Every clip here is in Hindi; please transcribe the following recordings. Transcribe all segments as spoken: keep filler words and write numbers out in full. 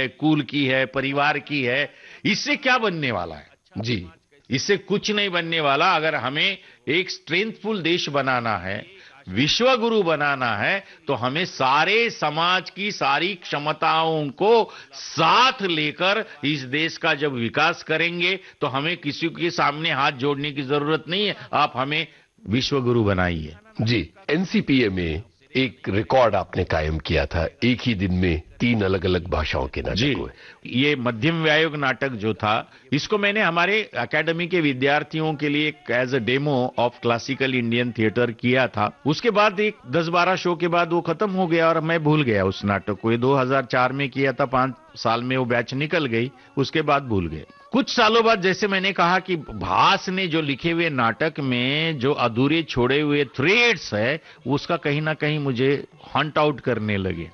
है, कुल की है, परिवार की है, इससे क्या बनने वाला है? जी, इससे कुछ नहीं बनने वाला। अगर हमें एक स्ट्रेंथफुल देश बनाना है, विश्व गुरु बनाना है, तो हमें सारे समाज की सारी क्षमताओं को साथ लेकर इस देश का जब विकास करेंगे, तो हमें किसी के सामने हाथ जोड़ने की जरूरत नहीं है। आप हमें विश्व गुरु बनाइए। जी। एनसीपीए में एक रिकॉर्ड आपने कायम किया था, एक ही दिन में तीन अलग अलग भाषाओं के नाटक हुए। ये मध्यम व्यायोग नाटक जो था, इसको मैंने हमारे एकेडमी के विद्यार्थियों के लिए as a demo of classical Indian theatre किया था। उसके बाद एक दस बारह शो के बाद वो खत्म हो गया और मैं भूल गया उस नाटक को। ये दो हज़ार चार में किया था, पांच साल में वो बैच निकल गई, उसके बाद भूल गए। कुछ सालों बाद जैसे मैंने कहा कि भास ने जो लिखे हुए नाटक में जो अधूरे छोड़े हुए थ्रेड्स है, उसका कहीं ना कहीं मुझे हंट आउट करने लगे।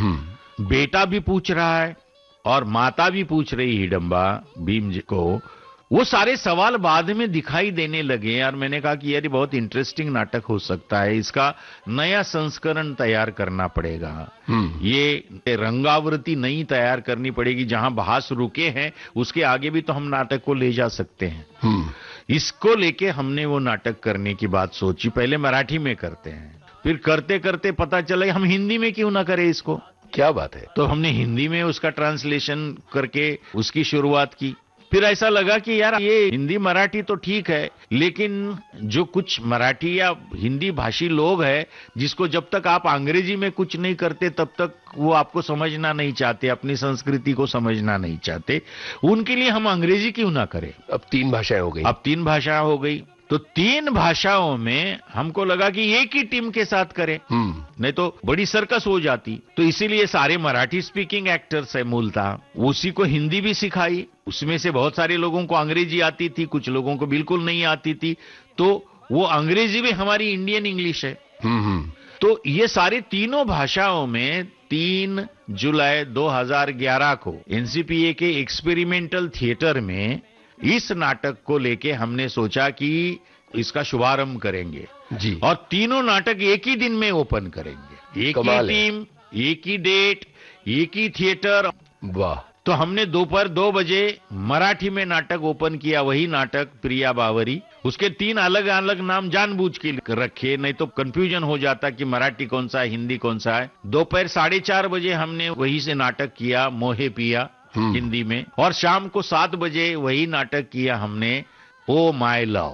बेटा भी पूछ रहा है और माता भी पूछ रही हिडंबा भीम जी को, वो सारे सवाल बाद में दिखाई देने लगे। और मैंने कहा कि यार ये बहुत इंटरेस्टिंग नाटक हो सकता है, इसका नया संस्करण तैयार करना पड़ेगा, ये रंगावृत्ति नई तैयार करनी पड़ेगी। जहां भास रुके हैं उसके आगे भी तो हम नाटक को ले जा सकते हैं। इसको लेके हमने वो नाटक करने की बात सोची। पहले मराठी में करते हैं, फिर करते करते पता चला हम हिंदी में क्यों ना करें इसको। क्या बात है। तो हमने हिंदी में उसका ट्रांसलेशन करके उसकी शुरुआत की। फिर ऐसा लगा कि यार ये हिंदी मराठी तो ठीक है, लेकिन जो कुछ मराठी या हिंदी भाषी लोग हैं, जिसको जब तक आप अंग्रेजी में कुछ नहीं करते तब तक वो आपको समझना नहीं चाहते, अपनी संस्कृति को समझना नहीं चाहते, उनके लिए हम अंग्रेजी क्यों ना करें। अब तीन भाषाएं हो गई। अब तीन भाषाएं हो गई, तो तीन भाषाओं में हमको लगा कि एक ही टीम के साथ करें, नहीं तो बड़ी सर्कस हो जाती। तो इसीलिए सारे मराठी स्पीकिंग एक्टर्स है मूलतः, उसी को हिंदी भी सिखाई। उसमें से बहुत सारे लोगों को अंग्रेजी आती थी, कुछ लोगों को बिल्कुल नहीं आती थी, तो वो अंग्रेजी भी हमारी इंडियन इंग्लिश है। तो ये सारे तीनों भाषाओं में तीन जुलाई दो हज़ार ग्यारह को एनसीपीए के एक्सपेरिमेंटल थिएटर में इस नाटक को लेके हमने सोचा कि इसका शुभारंभ करेंगे जी। और तीनों नाटक एक ही दिन में ओपन करेंगे, एक ही टीम, एक ही डेट, एक ही थिएटर। वाह। तो हमने दोपहर दो बजे मराठी में नाटक ओपन किया, वही नाटक प्रिया बावरी। उसके तीन अलग अलग नाम जानबूझ के रखे, नहीं तो कंफ्यूजन हो जाता कि मराठी कौन सा है, हिंदी कौन सा है। दोपहर साढ़े चार बजे हमने वही से नाटक किया मोहे पिया हिंदी में, और शाम को सात बजे वही नाटक किया हमने ओ माय लव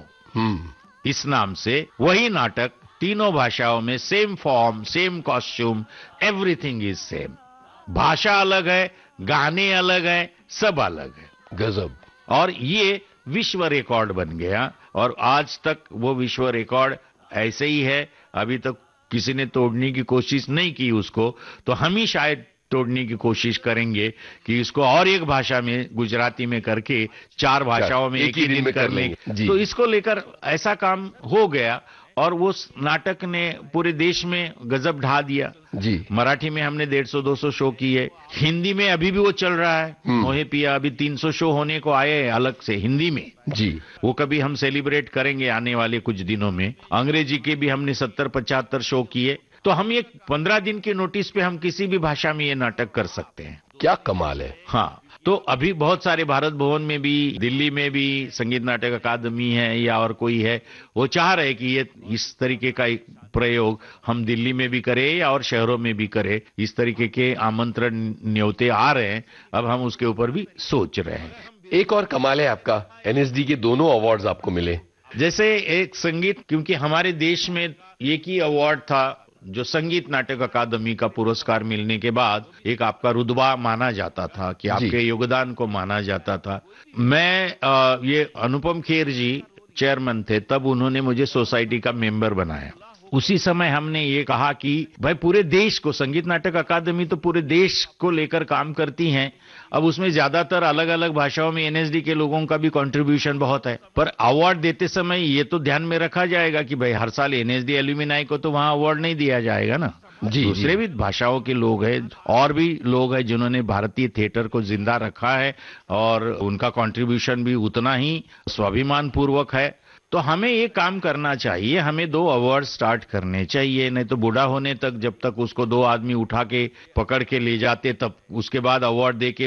इस नाम से। वही नाटक तीनों भाषाओं में, same form, same costume, everything is same. भाषा अलग है, गाने अलग है, सब अलग है। गजब। और ये विश्व रिकॉर्ड बन गया, और आज तक वो विश्व रिकॉर्ड ऐसे ही है। अभी तक किसी ने तोड़ने की कोशिश नहीं की उसको, तो हम ही शायद तोड़ने की कोशिश करेंगे कि इसको और एक भाषा में, गुजराती में करके चार भाषाओं में एक ही दिन कर लेंगे। तो इसको लेकर ऐसा काम हो गया, और वो नाटक ने पूरे देश में गजब ढा दिया जी। मराठी में हमने डेढ़ सौ दो सौ शो किए, हिंदी में अभी भी वो चल रहा है मोहे पिया। अभी तीन सौ शो होने को आए हैं अलग से हिंदी में जी। वो कभी हम सेलिब्रेट करेंगे आने वाले कुछ दिनों में। अंग्रेजी के भी हमने सत्तर पचहत्तर शो किए। तो हम ये पंद्रह दिन के नोटिस पे हम किसी भी भाषा में ये नाटक कर सकते हैं। क्या कमाल है। हाँ, तो अभी बहुत सारे भारत भवन में भी, दिल्ली में भी संगीत नाटक अकादमी है या और कोई है, वो चाह रहे कि ये इस तरीके का एक प्रयोग हम दिल्ली में भी करें या और शहरों में भी करें। इस तरीके के आमंत्रण न्योते आ रहे हैं, अब हम उसके ऊपर भी सोच रहे हैं। एक और कमाल है आपका, एनएसडी के दोनों अवार्ड्स आपको मिले। जैसे एक संगीत, क्योंकि हमारे देश में एक ही अवार्ड था जो संगीत नाटक अकादमी का पुरस्कार मिलने के बाद एक आपका रुतबा माना जाता था, कि आपके योगदान को माना जाता था। मैं आ, ये अनुपम खेर जी चेयरमैन थे, तब उन्होंने मुझे सोसाइटी का मेंबर बनाया। उसी समय हमने ये कहा कि भाई पूरे देश को, संगीत नाटक अकादमी तो पूरे देश को लेकर काम करती हैं, अब उसमें ज्यादातर अलग अलग भाषाओं में एनएसडी के लोगों का भी कंट्रीब्यूशन बहुत है, पर अवार्ड देते समय ये तो ध्यान में रखा जाएगा कि भाई हर साल एनएसडी एल्यूमिनाई को तो वहां अवार्ड नहीं दिया जाएगा ना। जी, दूसरे जी। भी भाषाओं के लोग हैं, और भी लोग हैं जिन्होंने भारतीय थिएटर को जिंदा रखा है, और उनका कंट्रीब्यूशन भी उतना ही स्वाभिमान पूर्वक है। तो हमें ये काम करना चाहिए, हमें दो अवार्ड स्टार्ट करने चाहिए, नहीं तो बूढ़ा होने तक जब तक उसको दो आदमी उठा के पकड़ के ले जाते, तब उसके बाद अवार्ड दे के